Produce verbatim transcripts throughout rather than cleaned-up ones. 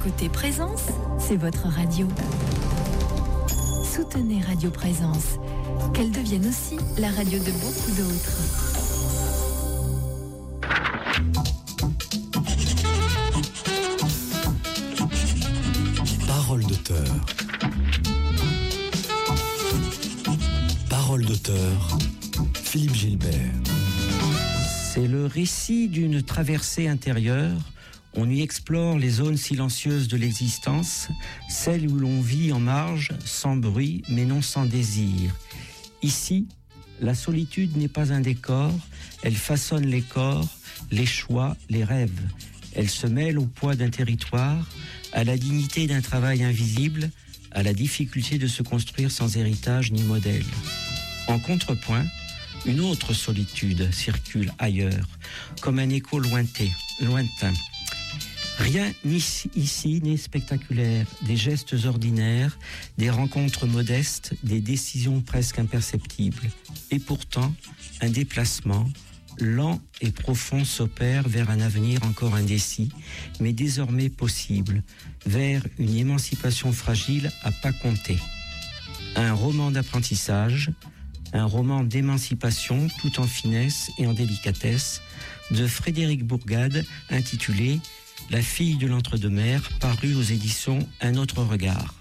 écoutez Présence, c'est votre radio. Soutenez Radio Présence, qu'elle devienne aussi la radio de beaucoup d'autres. Parole d'auteur. Parole d'auteur. Philippe Gilbert. C'est le récit d'une traversée intérieure. On y explore les zones silencieuses de l'existence, celles où l'on vit en marge, sans bruit, mais non sans désir. Ici, la solitude n'est pas un décor, elle façonne les corps, les choix, les rêves. Elle se mêle au poids d'un territoire, à la dignité d'un travail invisible, à la difficulté de se construire sans héritage ni modèle. En contrepoint, une autre solitude circule ailleurs, comme un écho lointain. lointain. Rien ici n'est spectaculaire, des gestes ordinaires, des rencontres modestes, des décisions presque imperceptibles. Et pourtant, un déplacement lent et profond s'opère vers un avenir encore indécis, mais désormais possible, vers une émancipation fragile à pas compter. Un roman d'apprentissage, un roman d'émancipation tout en finesse et en délicatesse, de Frédéric Bourgade, intitulé « La fille de l'entre-deux-mers », paru aux éditions Un autre regard.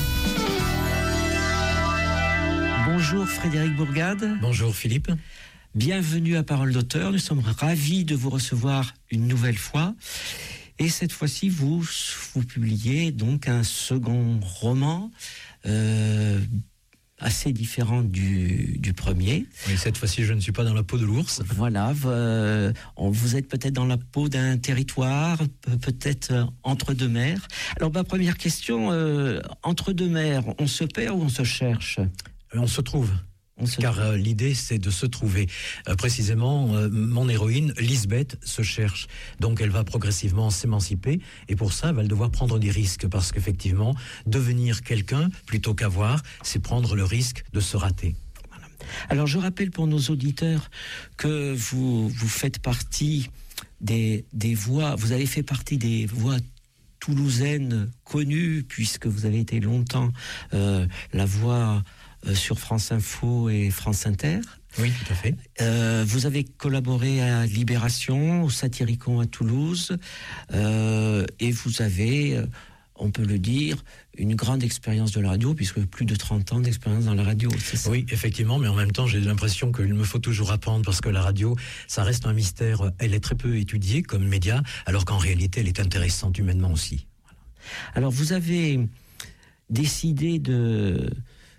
Bonjour Frédéric Bourgade. Bonjour Philippe. Bienvenue à Parole d'auteur. Nous sommes ravis de vous recevoir une nouvelle fois. Et cette fois-ci, vous, vous publiez donc un second roman euh, assez différent du, du premier. Oui, cette fois-ci, je ne suis pas dans la peau de l'ours. Voilà, euh, vous êtes peut-être dans la peau d'un territoire, peut-être euh, entre deux mers. Alors, ma première question, euh, entre deux mers, on se perd ou on se cherche ? On se trouve. On se Car euh, l'idée, c'est de se trouver. Euh, précisément, euh, mon héroïne, Lisbeth, se cherche. Donc, elle va progressivement s'émanciper. Et pour ça, elle va devoir prendre des risques. Parce qu'effectivement, devenir quelqu'un, plutôt qu'avoir, c'est prendre le risque de se rater. Voilà. Alors, je rappelle pour nos auditeurs que vous, vous faites partie des, des voix, vous avez fait partie des voix toulousaines connues, puisque vous avez été longtemps euh, la voix sur France Info et France Inter. Oui, tout à fait. Euh, vous avez collaboré à Libération, au Satyricon à Toulouse, euh, et vous avez, on peut le dire, une grande expérience de la radio, puisque plus de trente ans d'expérience dans la radio, c'est ça ? Oui, effectivement, mais en même temps, j'ai l'impression qu'il me faut toujours apprendre, parce que la radio, ça reste un mystère. Elle est très peu étudiée comme média, alors qu'en réalité, elle est intéressante humainement aussi. Voilà. Alors, vous avez décidé de...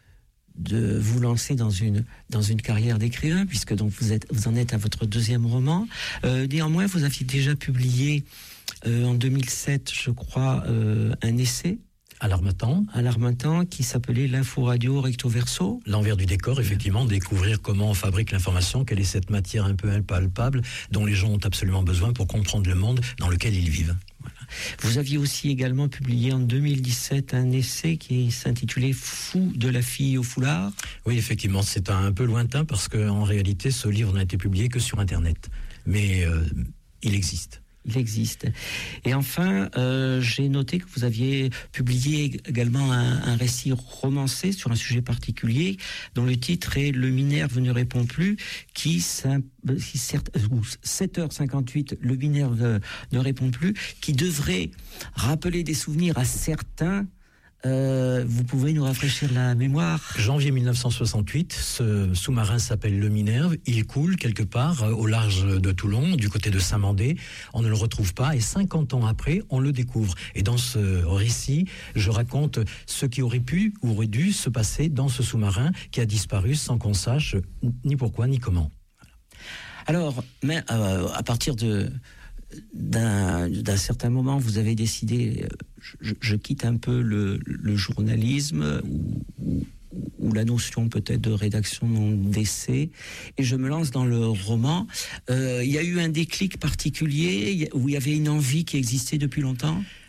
de vous lancer dans une dans une carrière d'écrivain, puisque donc vous êtes vous en êtes à votre deuxième roman. Euh, néanmoins, vous aviez déjà publié euh, en deux mille sept, je crois, euh, un essai à l'Harmattan, à l'Harmattan, qui s'appelait L'info radio recto verso. L'envers du décor, effectivement, découvrir comment on fabrique l'information, quelle est cette matière un peu impalpable dont les gens ont absolument besoin pour comprendre le monde dans lequel ils vivent. Voilà. Vous aviez aussi également publié en deux mille dix-sept un essai qui s'intitulait Fou de la fille au foulard. Oui, effectivement, c'est un, un peu lointain parce qu'en réalité, ce livre n'a été publié que sur Internet. Mais euh, il existe. Il existe. Et enfin, euh, j'ai noté que vous aviez publié également un, un récit romancé sur un sujet particulier, dont le titre est « Le Minerve ne répond plus », qui, qui sept heures cinquante-huit, le Minerve ne, ne répond plus, qui devrait rappeler des souvenirs à certains. Euh, vous pouvez nous rafraîchir la mémoire ? Janvier mille neuf cent soixante-huit, ce sous-marin s'appelle le Minerve. Il coule quelque part euh, au large de Toulon, du côté de Saint-Mandé. On ne le retrouve pas et cinquante ans après, on le découvre. Et dans ce récit, je raconte ce qui aurait pu ou aurait dû se passer dans ce sous-marin qui a disparu sans qu'on sache ni pourquoi ni comment. Voilà. Alors, mais, euh, à partir de... D'un, d'un certain moment, vous avez décidé, je, je quitte un peu le, le journalisme ou, ou, ou la notion peut-être de rédaction d'essai, et je me lance dans le roman. Euh, il y a eu un déclic particulier où il y avait une envie qui existait depuis longtemps ?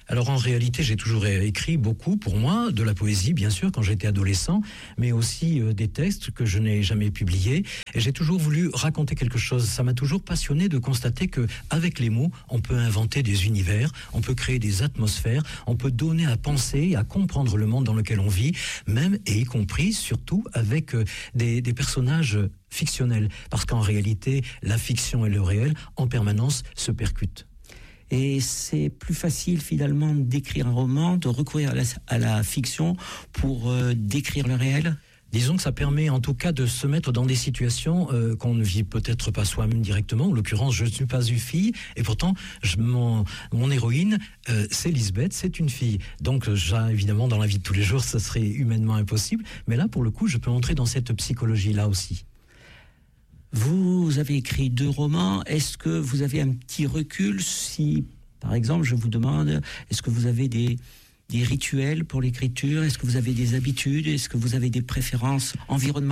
Alors en réalité, j'ai toujours écrit beaucoup pour moi, de la poésie bien sûr quand j'étais adolescent, mais aussi euh, des textes que je n'ai jamais publiés. Et j'ai toujours voulu raconter quelque chose. Ça m'a toujours passionné de constater que avec les mots, on peut inventer des univers, on peut créer des atmosphères, on peut donner à penser et à comprendre le monde dans lequel on vit, même et y compris surtout avec euh, des, des personnages fictionnels. Parce qu'en réalité, la fiction et le réel en permanence se percutent. Et c'est plus facile finalement d'écrire un roman, de recourir à la, à la fiction pour euh, décrire le réel ? Disons que ça permet en tout cas de se mettre dans des situations euh, qu'on ne vit peut-être pas soi-même directement. En l'occurrence, je ne suis pas une fille et pourtant je, mon, mon héroïne, euh, c'est Lisbeth, c'est une fille. Donc ça, évidemment, dans la vie de tous les jours, ça serait humainement impossible. Mais là, pour le coup, je peux entrer dans cette psychologie-là aussi. Vous avez écrit deux romans. Est-ce que vous avez un petit recul si, par exemple, je vous demande, est-ce que vous avez des, des rituels pour l'écriture ? Est-ce que vous avez des habitudes ? Est-ce que vous avez des préférences environnementales ?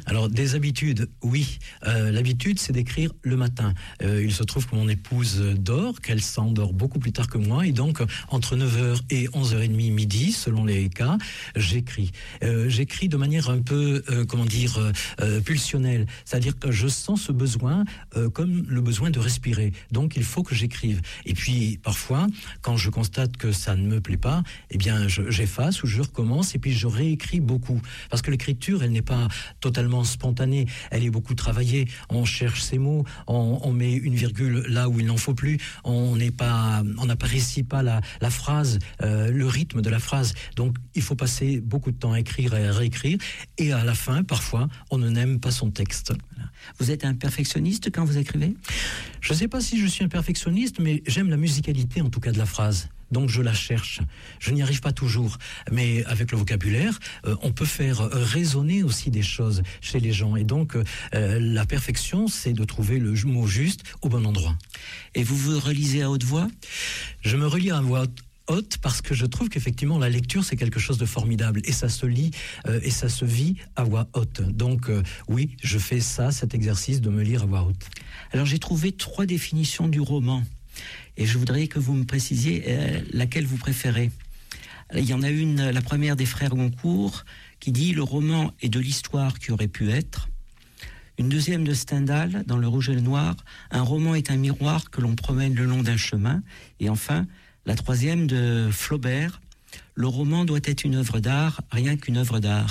Alors, des habitudes, oui. Euh, l'habitude, c'est d'écrire le matin. Euh, il se trouve que mon épouse dort, qu'elle s'endort beaucoup plus tard que moi, et donc, entre neuf heures et onze heures trente, midi, selon les cas, j'écris. Euh, j'écris de manière un peu, euh, comment dire, euh, pulsionnelle. C'est-à-dire que je sens ce besoin euh, comme le besoin de respirer. Donc, il faut que j'écrive. Et puis, parfois, quand je constate que ça ne me plaît pas, eh bien, je, j'efface ou je recommence et puis je réécris beaucoup. Parce que l'écriture, elle n'est pas totalement spontanée, elle est beaucoup travaillée. On cherche ses mots, on, on met une virgule là où il n'en faut plus, on n'est pas, on n'apprécie pas la, la phrase, euh, le rythme de la phrase. Donc, il faut passer beaucoup de temps à écrire et à réécrire. Et à la fin, parfois, on ne n'aime pas son texte. Vous êtes un perfectionniste quand vous écrivez ? Je ne sais pas si je suis un perfectionniste, mais j'aime la musicalité, en tout cas, de la phrase. Donc je la cherche. Je n'y arrive pas toujours. Mais avec le vocabulaire, euh, on peut faire résonner aussi des choses chez les gens. Et donc, euh, la perfection, c'est de trouver le mot juste au bon endroit. Et vous vous relisez à haute voix ? Je me relis à voix haute. haute parce que je trouve qu'effectivement la lecture c'est quelque chose de formidable et ça se lit euh, et ça se vit à voix haute. Donc euh, oui, je fais ça, cet exercice de me lire à voix haute. Alors j'ai trouvé trois définitions du roman et je voudrais que vous me précisiez euh, laquelle vous préférez. Il y en a une, la première des frères Goncourt, qui dit « Le roman est de l'histoire qui aurait pu être ». Une deuxième de Stendhal, dans Le Rouge et le Noir, « Un roman est un miroir que l'on promène le long d'un chemin ». Et enfin, la troisième de Flaubert, « Le roman doit être une œuvre d'art, rien qu'une œuvre d'art ».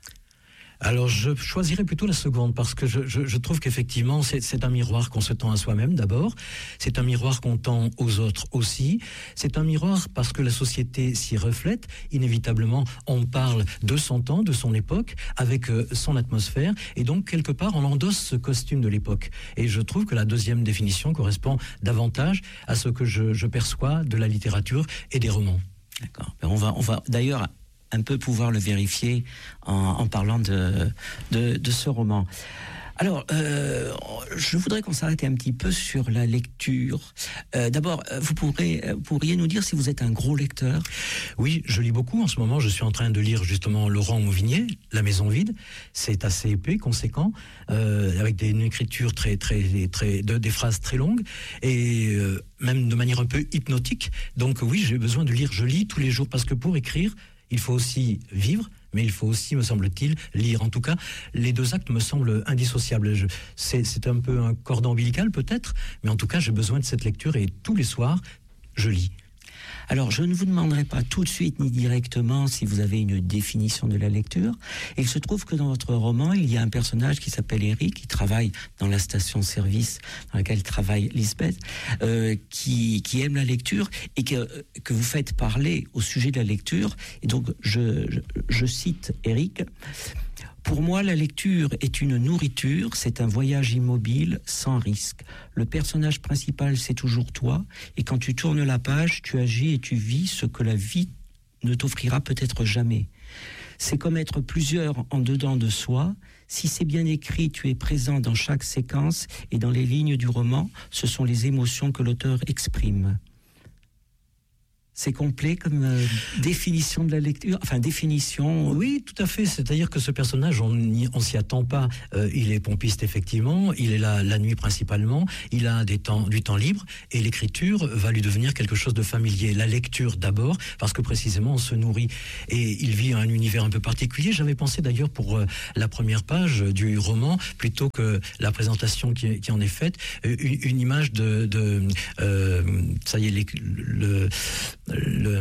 Alors je choisirais plutôt la seconde parce que je, je, je trouve qu'effectivement c'est, c'est un miroir qu'on se tend à soi-même d'abord, c'est un miroir qu'on tend aux autres aussi, c'est un miroir parce que la société s'y reflète, inévitablement on parle de son temps, de son époque, avec euh, son atmosphère et donc quelque part on endosse ce costume de l'époque et je trouve que la deuxième définition correspond davantage à ce que je, je perçois de la littérature et des romans. D'accord, on va, on va d'ailleurs un peu pouvoir le vérifier en, en parlant de, de, de ce roman. Alors, euh, je voudrais qu'on s'arrête un petit peu sur la lecture. Euh, d'abord, vous pourrez, vous pourriez nous dire si vous êtes un gros lecteur ? Oui, je lis beaucoup. En ce moment, je suis en train de lire justement Laurent Mauvigné, La Maison vide. C'est assez épais, conséquent, euh, avec des, une écriture très, très, très, de, des phrases très longues et euh, même de manière un peu hypnotique. Donc oui, j'ai besoin de lire. Je lis tous les jours parce que pour écrire, il faut aussi vivre, mais il faut aussi, me semble-t-il, lire. En tout cas, les deux actes me semblent indissociables. Je, c'est, c'est un peu un cordon ombilical, peut-être, mais en tout cas, j'ai besoin de cette lecture et tous les soirs, je lis. Alors, je ne vous demanderai pas tout de suite ni directement si vous avez une définition de la lecture. Et il se trouve que dans votre roman, il y a un personnage qui s'appelle Eric, qui travaille dans la station-service dans laquelle travaille Lisbeth, euh, qui, qui aime la lecture et que, que vous faites parler au sujet de la lecture. Et donc, je, je, je cite Eric. Pour moi, la lecture est une nourriture, c'est un voyage immobile, sans risque. Le personnage principal, c'est toujours toi, et quand tu tournes la page, tu agis et tu vis ce que la vie ne t'offrira peut-être jamais. C'est comme être plusieurs en dedans de soi. Si c'est bien écrit, tu es présent dans chaque séquence, et dans les lignes du roman, ce sont les émotions que l'auteur exprime. C'est complet comme euh, définition de la lecture, enfin définition. Oui, tout à fait. C'est-à-dire que ce personnage, on ne s'y attend pas. Euh, il est pompiste, effectivement. Il est là la nuit principalement. Il a des temps, du temps libre. Et l'écriture va lui devenir quelque chose de familier. La lecture d'abord, parce que précisément, on se nourrit. Et il vit un univers un peu particulier. J'avais pensé d'ailleurs pour euh, la première page du roman, plutôt que la présentation qui, qui en est faite, une, une image de... de euh, ça y est, les, le... Le,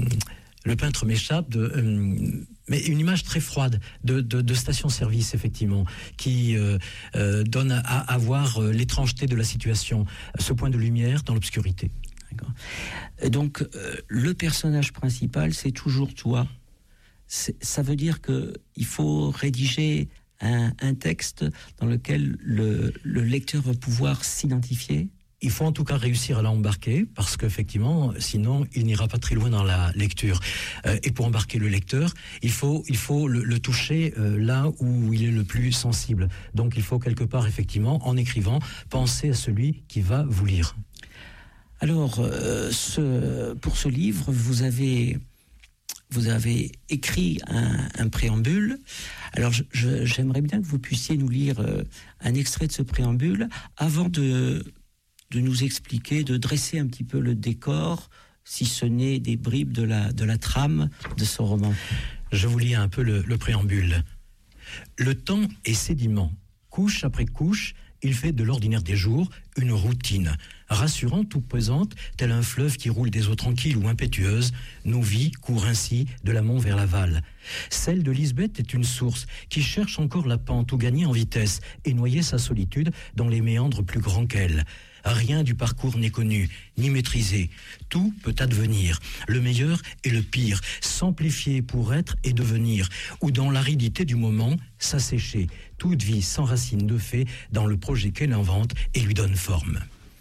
le peintre m'échappe, de, euh, mais une image très froide de, de, de station-service, effectivement, qui euh, euh, donne à, à voir euh, l'étrangeté de la situation, ce point de lumière dans l'obscurité. D'accord. Donc, euh, le personnage principal, c'est toujours toi. C'est, ça veut dire qu'il faut rédiger un, un texte dans lequel le, le lecteur va pouvoir s'identifier. Il faut en tout cas réussir à l'embarquer, parce qu'effectivement, sinon, il n'ira pas très loin dans la lecture. Euh, et pour embarquer le lecteur, il faut, il faut le, le toucher euh, là où il est le plus sensible. Donc il faut quelque part, effectivement, en écrivant, penser à celui qui va vous lire. Alors, euh, ce, pour ce livre, vous avez, vous avez écrit un, un préambule. Alors, je, je, j'aimerais bien que vous puissiez nous lire euh, un extrait de ce préambule avant de... de nous expliquer, de dresser un petit peu le décor, si ce n'est des bribes de la, de la trame de ce roman. Je vous lis un peu le, le préambule. Le temps est sédiment. Couche après couche, il fait de l'ordinaire des jours une routine. Rassurante ou pesante, tel un fleuve qui roule des eaux tranquilles ou impétueuses, nos vies courent ainsi de l'amont vers l'aval. Celle de Lisbeth est une source qui cherche encore la pente ou gagner en vitesse et noyer sa solitude dans les méandres plus grands qu'elle. Rien du parcours n'est connu, ni maîtrisé. Tout peut advenir, le meilleur et le pire, s'amplifier pour être et devenir, ou dans l'aridité du moment, s'assécher. Toute vie s'enracine de fait dans le projet qu'elle invente et lui donne forme.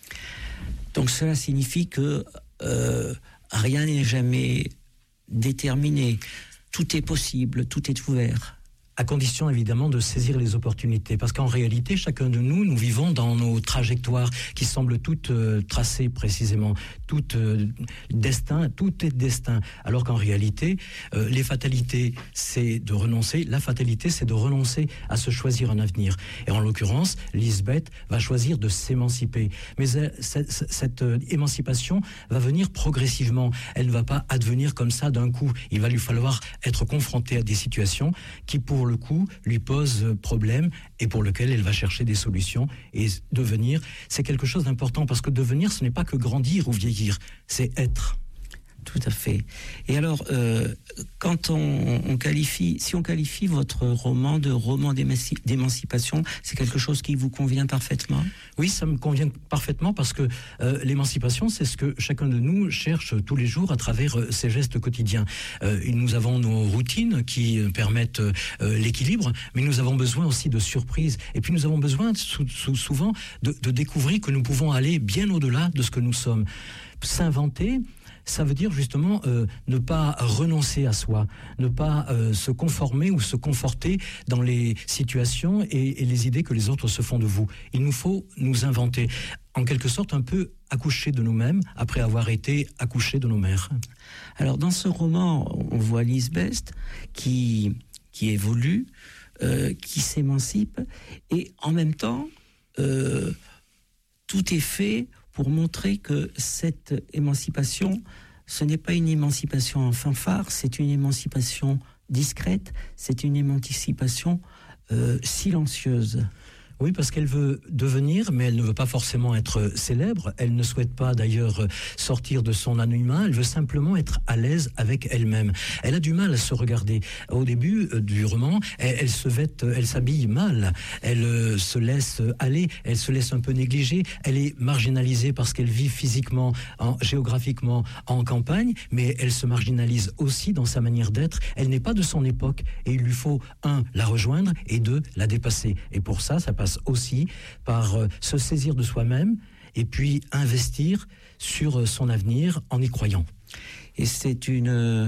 Donc cela signifie que euh, rien n'est jamais déterminé. Tout est possible, tout est ouvert. À condition évidemment de saisir les opportunités, parce qu'en réalité chacun de nous, nous vivons dans nos trajectoires qui semblent toutes euh, tracées précisément, toutes euh, destin, tout est destin, alors qu'en réalité euh, les fatalités c'est de renoncer, la fatalité c'est de renoncer à se choisir un avenir. Et en l'occurrence, Lisbeth va choisir de s'émanciper, mais elle, cette, cette euh, émancipation va venir progressivement, elle ne va pas advenir comme ça d'un coup, il va lui falloir être confrontée à des situations qui pour le coup, lui pose problème et pour lequel elle va chercher des solutions. Et devenir, c'est quelque chose d'important parce que devenir, ce n'est pas que grandir ou vieillir, c'est être. Tout à fait. Et alors, euh, quand on, on qualifie, si on qualifie votre roman de roman d'émanci- d'émancipation, c'est quelque chose qui vous convient parfaitement ? Oui, ça me convient parfaitement parce que euh, l'émancipation, c'est ce que chacun de nous cherche tous les jours à travers euh, ses gestes quotidiens. Euh, nous avons nos routines qui euh, permettent euh, l'équilibre, mais nous avons besoin aussi de surprises. Et puis nous avons besoin sou- sou- souvent de, de découvrir que nous pouvons aller bien au-delà de ce que nous sommes. S'inventer, ça veut dire justement euh, ne pas renoncer à soi, ne pas euh, se conformer ou se conforter dans les situations et, et les idées que les autres se font de vous. Il nous faut nous inventer, en quelque sorte un peu accoucher de nous-mêmes après avoir été accouchés de nos mères. Alors dans ce roman, on voit Lisbeth qui, qui évolue, euh, qui s'émancipe et en même temps, euh, tout est fait pour montrer que cette émancipation, ce n'est pas une émancipation en fanfare, c'est une émancipation discrète, c'est une émancipation euh, silencieuse. Oui, parce qu'elle veut devenir, mais elle ne veut pas forcément être célèbre. Elle ne souhaite pas d'ailleurs sortir de son anonymat. Elle veut simplement être à l'aise avec elle-même. Elle a du mal à se regarder. Au début euh, du roman, elle, elle se vête, elle s'habille mal. Elle euh, se laisse aller. Elle se laisse un peu négliger. Elle est marginalisée parce qu'elle vit physiquement, en, géographiquement en campagne, mais elle se marginalise aussi dans sa manière d'être. Elle n'est pas de son époque et il lui faut, un, la rejoindre et deux, la dépasser. Et pour ça, ça passe aussi par euh, se saisir de soi-même et puis investir sur euh, son avenir en y croyant. Et c'est une,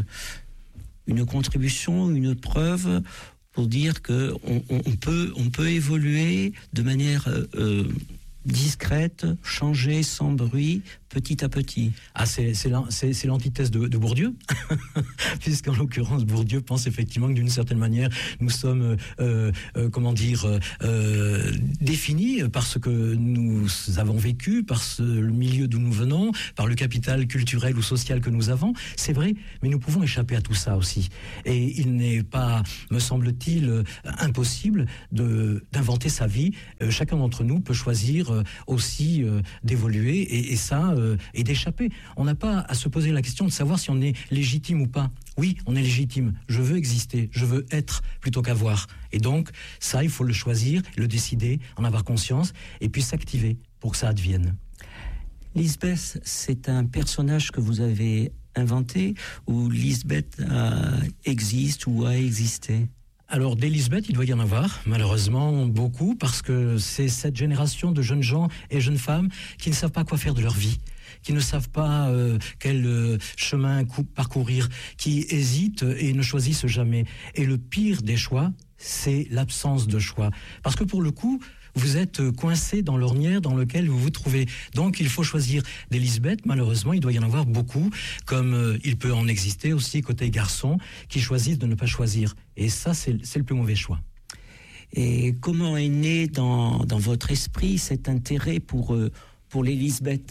une contribution, une preuve pour dire qu'on on, on peut, on peut évoluer de manière euh, discrète, changer sans bruit, petit à petit. Ah, c'est, c'est, c'est, c'est l'antithèse de, de Bourdieu, puisqu'en l'occurrence, Bourdieu pense effectivement que d'une certaine manière, nous sommes, euh, euh, comment dire, euh, définis par ce que nous avons vécu, par ce, le milieu d'où nous venons, par le capital culturel ou social que nous avons. C'est vrai, mais nous pouvons échapper à tout ça aussi. Et il n'est pas, me semble-t-il, impossible de, d'inventer sa vie. Euh, chacun d'entre nous peut choisir euh, aussi euh, d'évoluer, et, et ça, euh, et d'échapper. On n'a pas à se poser la question de savoir si on est légitime ou pas. Oui, on est légitime. Je veux exister, je veux être plutôt qu'avoir. Et donc, ça, il faut le choisir, le décider, en avoir conscience, et puis s'activer pour que ça advienne. Lisbeth, c'est un personnage que vous avez inventé, ou Lisbeth euh, existe ou a existé? Alors, des Lisbeth, il doit y en avoir, malheureusement, beaucoup, parce que c'est cette génération de jeunes gens et jeunes femmes qui ne savent pas quoi faire de leur vie, qui ne savent pas euh, quel euh, chemin cou- parcourir, qui hésitent et ne choisissent jamais. Et le pire des choix, c'est l'absence de choix. Parce que pour le coup, vous êtes coincé dans l'ornière dans lequel vous vous trouvez. Donc il faut choisir des Lisbeth. Malheureusement, il doit y en avoir beaucoup, comme euh, il peut en exister aussi côté garçons qui choisissent de ne pas choisir. Et ça, c'est, c'est le plus mauvais choix. Et comment est né dans, dans votre esprit cet intérêt pour, euh, pour les Lisbeth?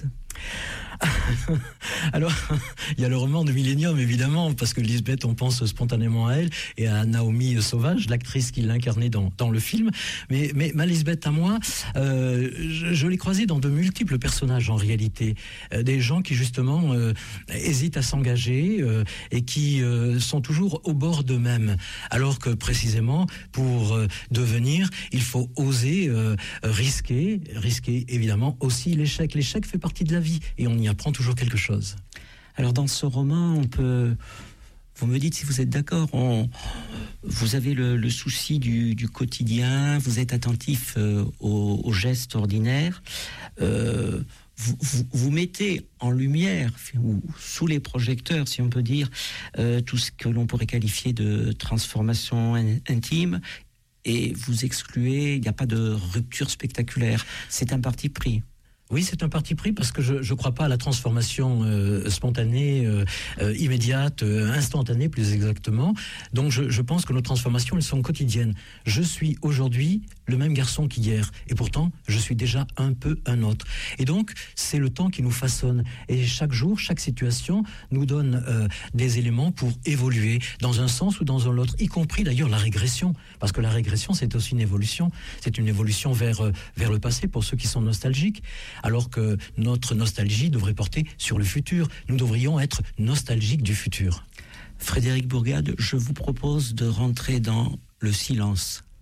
Alors, il y a le roman de Millennium, évidemment, parce que Lisbeth, on pense spontanément à elle, et à Naomi Sauvage, l'actrice qui l'incarnait dans, dans le film. Mais, mais ma Lisbeth à moi, euh, je, je l'ai croisée dans de multiples personnages, en réalité. Euh, des gens qui, justement, euh, hésitent à s'engager euh, et qui euh, sont toujours au bord d'eux-mêmes. Alors que, précisément, pour euh, devenir, il faut oser euh, risquer, risquer, évidemment, aussi l'échec. L'échec fait partie de la vie, et on y apprend toujours quelque chose. Alors dans ce roman, on peut, vous me dites si vous êtes d'accord, on, vous avez le, le souci du, du quotidien, vous êtes attentif euh, aux, aux gestes ordinaires, euh, vous, vous, vous mettez en lumière, ou sous les projecteurs, si on peut dire, euh, tout ce que l'on pourrait qualifier de transformation in, intime, et vous excluez, il n'y a pas de rupture spectaculaire. C'est un parti pris. Oui, c'est un parti pris parce que je ne crois pas à la transformation euh, spontanée, euh, euh, immédiate, euh, instantanée plus exactement. Donc je, je pense que nos transformations, elles sont quotidiennes. Je suis aujourd'hui le même garçon qu'hier et pourtant je suis déjà un peu un autre. Et donc c'est le temps qui nous façonne et chaque jour, chaque situation nous donne euh, des éléments pour évoluer dans un sens ou dans un autre, y compris d'ailleurs la régression. Parce que la régression, c'est aussi une évolution. C'est une évolution vers, euh, vers le passé pour ceux qui sont nostalgiques. Alors que notre nostalgie devrait porter sur le futur. Nous devrions être nostalgiques du futur. Frédéric Bourgade, je vous propose de rentrer dans le silence.